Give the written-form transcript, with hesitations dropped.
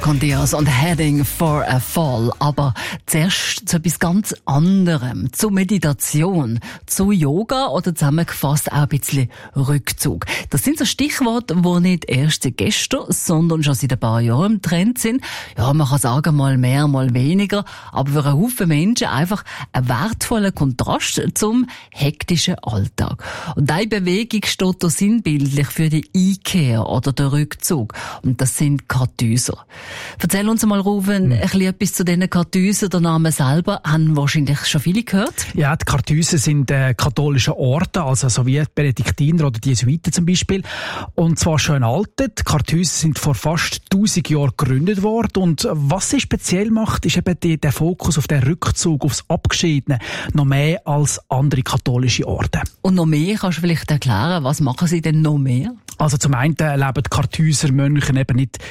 Condios und Heading for a Fall. Aber zuerst zu etwas ganz anderem. Zur Meditation, zu Yoga oder zusammengefasst auch ein bisschen Rückzug. Das sind so Stichworte, die nicht erst seit gestern, sondern schon seit ein paar Jahren im Trend sind. Ja, man kann sagen, mal mehr, mal weniger. Aber für einen Haufen Menschen einfach ein wertvoller Kontrast zum hektischen Alltag. Und diese Bewegung steht da sinnbildlich für die Einkehr oder den Rückzug. Und das sind Kartäuser. Erzähl uns mal, Ruven, ein bisschen etwas zu diesen Kartäusern. Der Name selber haben wahrscheinlich schon viele gehört. Ja, die Kartäuser sind katholische Orden, also so wie die Benediktiner oder die Jesuiten zum Beispiel. Und zwar schon altet. Die Kartäuser sind vor fast 1000 Jahren gegründet worden. Und was sie speziell macht, ist eben der Fokus auf den Rückzug, aufs Abgeschiedene, noch mehr als andere katholische Orden. Und noch mehr, kannst du vielleicht erklären, was machen sie denn noch mehr? Also zum einen leben die Kartäuser Mönche eben nicht